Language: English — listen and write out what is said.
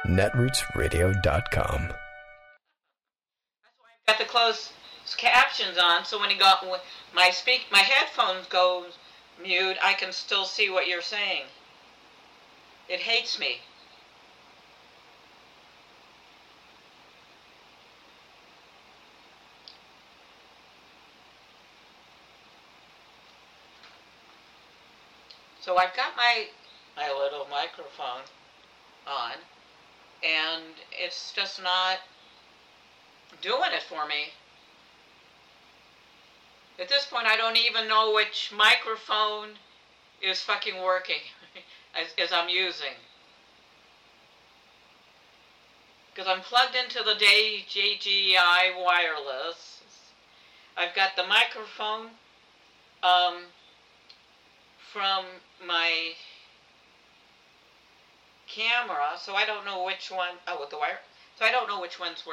netrootsradio.com. Got the closed captions on, so when my headphones go mute, I can still see what you're saying. It hates me. So I've got my little microphone on, and it's just not doing it for me. At this point, I don't even know which microphone is fucking working as I'm using. Because I'm plugged into the JGI wireless. I've got the microphone from my camera, so I don't know which one. Oh, with the wire. So I don't know which one's working.